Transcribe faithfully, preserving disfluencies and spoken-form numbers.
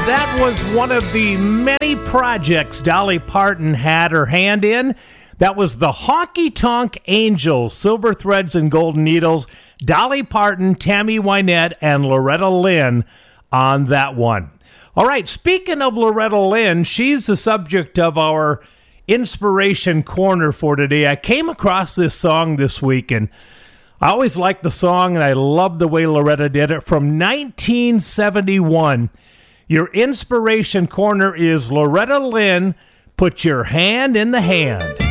that was one of the many projects Dolly Parton had her hand in. That was the Honky Tonk Angels, Silver Threads and Golden Needles, Dolly Parton, Tammy Wynette, and Loretta Lynn on that one. All right, speaking of Loretta Lynn, she's the subject of our Inspiration Corner for today. I came across this song this week, and I always liked the song, and I love the way Loretta did it. From nineteen seventy-one, your Inspiration Corner is Loretta Lynn, Put Your Hand in the Hand.